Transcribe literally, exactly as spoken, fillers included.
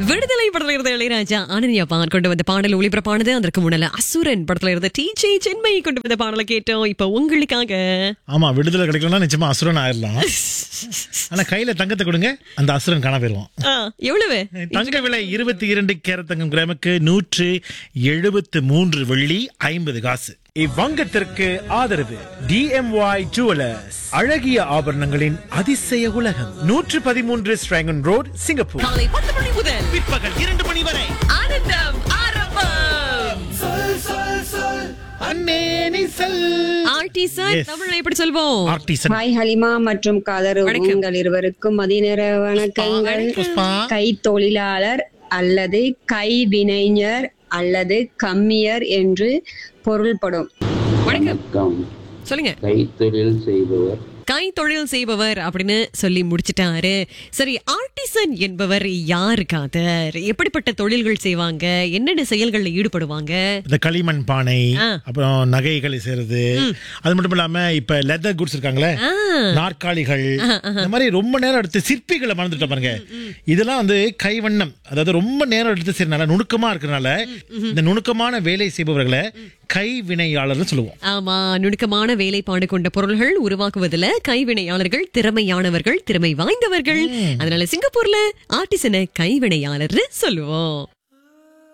விடுதலை படத்துல இருந்த இளையராஜா ஆனந்தியா பான் கொண்டு வந்த பாடல் ஒளிபரப்பானது. அதற்கு முன்னால அசுரன் படத்துல இருந்த டி ஜே சென்மை கொண்டு வந்த பாடலை கேட்டோம். இப்ப உங்களுக்காக ஆமா, விடுதலை கிடைக்கலன்னா நிச்சயமா அசுரன் ஆயிடலாம். ஆனா கையில தங்கத்தை கொடுங்க, அந்த அசுரன் காண போயிருவோம். ஆ, எவ்வளவு தங்க விலை இருபத்தி இரண்டு கேரட் தங்கம் கிராமுக்கு நூற்று எழுபத்து மூன்று வெள்ளி ஐம்பது காசு. இவ்வங்கத்திற்கு ஆதரவு டிஎம்ஒய் ஜுவலர்ஸ், அழகிய ஆபரணங்களின் அதிசய உலகம், நூற்று பதிமூன்று ஸ்ட்ராங்கன் ரோட், சிங்கப்பூர். காலை பத்து மணி முதல் பிற்பகல் இரண்டு மணி வரை ஆனந்தம் ஆரம்பம். ஆர்டிசன் தமிழ்ல எப்படி சொல்வோம்? ஆர்டிசன். ஹாய் ஹலிமா மற்றும் கதரு, வணக்கம். உங்கள் இருவருக்கும் மதிநேர வணக்கங்கள். புஷ்பா. கை தொழிலாளர் அல்லது கைவினைஞர் அல்லது கம்மியர் என்று பொருள்படும். வணக்கம், சொல்லுங்க. கைத்தொழில் செய்பவர், கை தொழில் செய்பவர் அப்படின்னு சொல்லி முடிச்சிட்டாரு. சரி, ஆர்டிசன் என்பவர் யாரு காதர்? எப்படிப்பட்ட தொழில்கள் செய்வாங்க? என்னென்ன செயல்கள்ல ஈடுபடுவாங்க? இந்த களிமண் பானை, ஆ. அப்புறம் நகைகளை செய்யறது, அது மட்டும் இல்லாம இப்ப லெதர் குட்ஸ் இருக்காங்களே, ஆ, நாற்காலிகள், இந்த மாதிரி ரொம்ப நேரம் எடுத்து சிற்பிகளை மறந்துட்ட பாருங்க. இதெல்லாம் வந்து கைவண்ணம், அதாவது ரொம்ப நேரம் எடுத்து செய்யறதுனால, நுணுக்கமா இருக்கிறதுனால இந்த நுணுக்கமான வேலை செய்பவர்களை கைவினையாளர்னு சொல்லுவோம். ஆமா, நுணுக்கமான வேலைப்பாடு கொண்ட பொருள்கள் உருவாக்குவதில் கைவினையாளர்கள் திறமையானவர்கள், திறமை வாய்ந்தவர்கள். அதனால சிங்கப்பூர்ல ஆர்டிசனை கைவினையாளர்னு சொல்லுவோம்.